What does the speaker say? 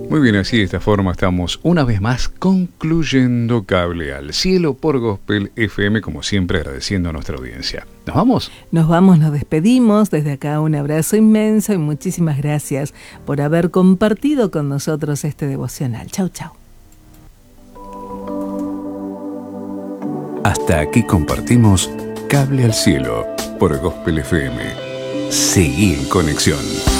Muy bien, así de esta forma estamos una vez más concluyendo Cable al Cielo por Gospel FM, como siempre agradeciendo a nuestra audiencia. ¿Nos vamos? Nos vamos, nos despedimos. Desde acá un abrazo inmenso y muchísimas gracias por haber compartido con nosotros este devocional. Chau, chau. Hasta aquí compartimos Cable al Cielo por Gospel FM. Seguí en conexión.